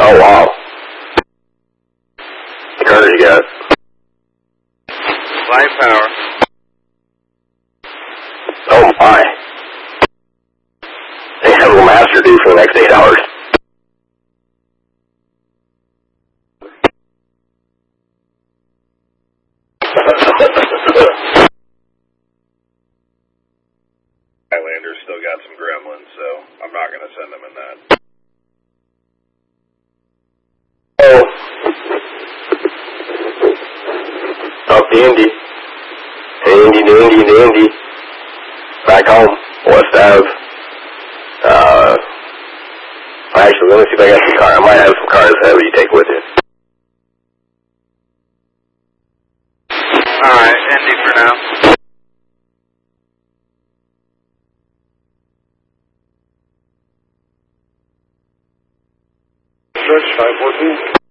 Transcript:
Oh, wow. What car did you get? Light power. Oh, my. They have a master due for the next 8 hours. Highlander's still got some gremlins, so I'm not going to send them in that. Oh. Up the Indy. Indy. Back home. West Ave. Actually, let me see if I got some car. I might have some cars that you take with you. Alright, Indy for now. Stretch 514.